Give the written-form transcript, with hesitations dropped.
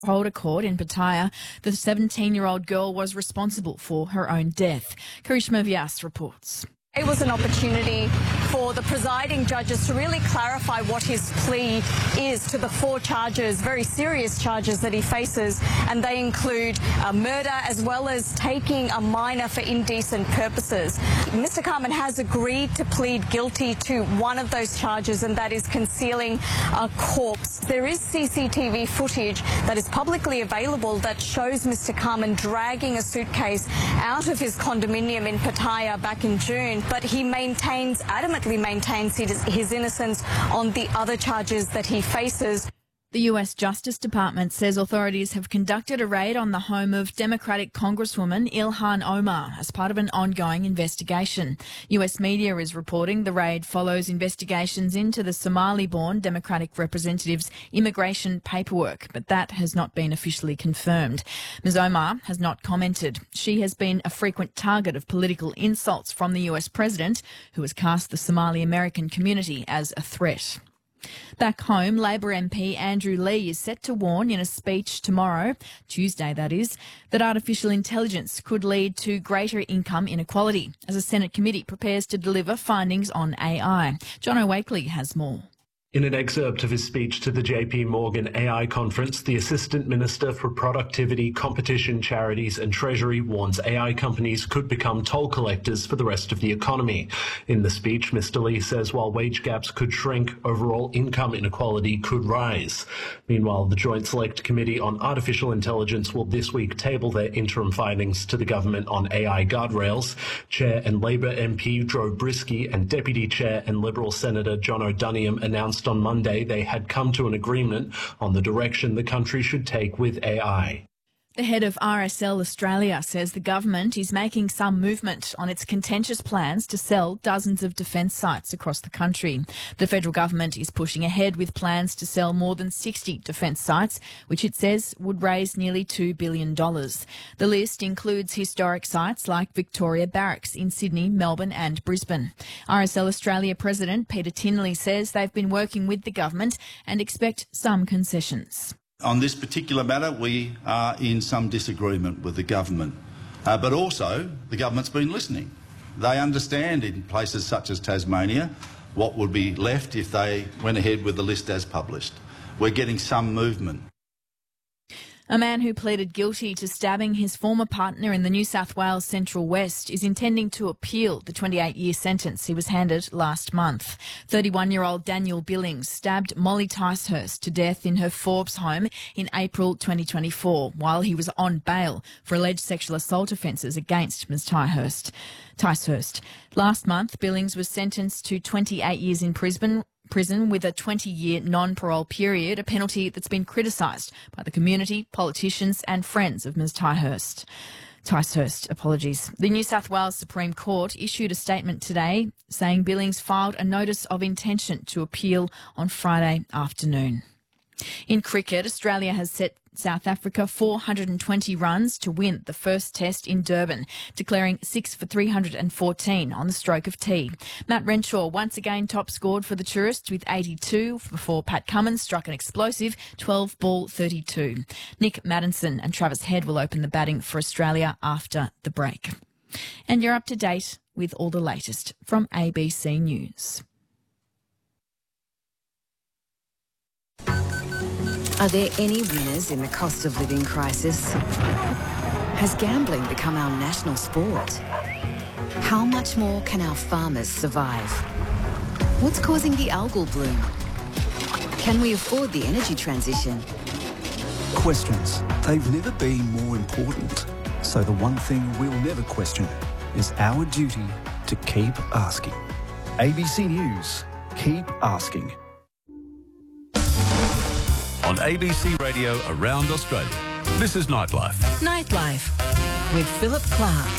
Holder Court in Pattaya, the 17-year-old girl was responsible for her own death. Karishma Vyas reports. It was an opportunity for the presiding judges to really clarify what his plea is to the 4 charges, very serious charges that he faces, and they include murder as well as taking a minor for indecent purposes. Mr. Carman has agreed to plead guilty to one of those charges, and that is concealing a corpse. There is CCTV footage that is publicly available that shows Mr. Carman dragging a suitcase out of his condominium in Pattaya back in June. But he adamantly maintains his innocence on the other charges that he faces. The US Justice Department says authorities have conducted a raid on the home of Democratic Congresswoman Ilhan Omar as part of an ongoing investigation. US media is reporting the raid follows investigations into the Somali-born Democratic representative's immigration paperwork, but that has not been officially confirmed. Ms. Omar has not commented. She has been a frequent target of political insults from the US president, who has cast the Somali American community as a threat. Back home, Labor MP Andrew Leigh is set to warn in a speech tomorrow, Tuesday that is, that artificial intelligence could lead to greater income inequality as a Senate committee prepares to deliver findings on AI. Jono Wakely has more. In an excerpt of his speech to the JP Morgan AI conference, the Assistant Minister for Productivity, Competition, Charities and Treasury warns AI companies could become toll collectors for the rest of the economy. In the speech, Mr. Leigh says while wage gaps could shrink, overall income inequality could rise. Meanwhile, the Joint Select Committee on Artificial Intelligence will this week table their interim findings to the government on AI guardrails. Chair and Labor MP Joe Brisky and Deputy Chair and Liberal Senator John O'Duniam announced on Monday they had come to an agreement on the direction the country should take with AI. The head of RSL Australia says the government is making some movement on its contentious plans to sell dozens of defence sites across the country. The federal government is pushing ahead with plans to sell more than 60 defence sites, which it says would raise nearly $2 billion. The list includes historic sites like Victoria Barracks in Sydney, Melbourne and Brisbane. RSL Australia President Peter Tinley says they've been working with the government and expect some concessions. On this particular matter, we are in some disagreement with the government, but also the government's been listening. They understand in places such as Tasmania what would be left if they went ahead with the list as published. We're getting some movement. A man who pleaded guilty to stabbing his former partner in the New South Wales Central West is intending to appeal the 28-year sentence he was handed last month. 31-year-old Daniel Billings stabbed Molly Ticehurst to death in her Forbes home in April 2024 while he was on bail for alleged sexual assault offences against Ms Ticehurst. Last month, Billings was sentenced to 28 years in prison with a 20-year non-parole period, a penalty that's been criticised by the community, politicians and friends of Ms Ticehurst. The New South Wales Supreme Court issued a statement today saying Billings filed a notice of intention to appeal on Friday afternoon. In cricket, Australia has set South Africa 420 runs to win the first test in Durban, declaring 6 for 314 on the stroke of tea. Matt Renshaw once again top scored for the tourists with 82 before Pat Cummins struck an explosive 12-ball 32. Nick Maddinson and Travis Head will open the batting for Australia after the break. And you're up to date with all the latest from ABC News. Are there any winners in the cost of living crisis? Has gambling become our national sport? How much more can our farmers survive? What's causing the algal bloom? Can we afford the energy transition? Questions. They've never been more important. So the one thing we'll never question is our duty to keep asking. ABC News. Keep asking. On ABC Radio around Australia, this is Nightlife. Nightlife with Philip Clark.